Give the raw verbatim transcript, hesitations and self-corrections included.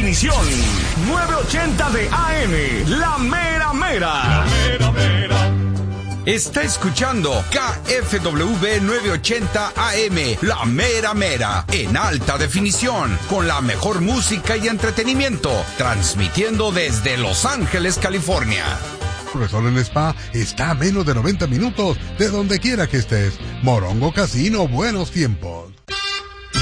definición. nueve ochenta de A M, la mera mera. La mera mera. Está escuchando K F W nueve ochenta A M, la mera mera, en alta definición, con la mejor música y entretenimiento, transmitiendo desde Los Ángeles, California. Resort en Spa está a menos de noventa minutos de donde quiera que estés. Morongo Casino, buenos tiempos.